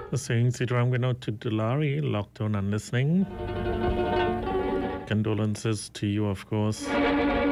Saying Sitaram out to Dulari, locked on and listening. Condolences to you, of course.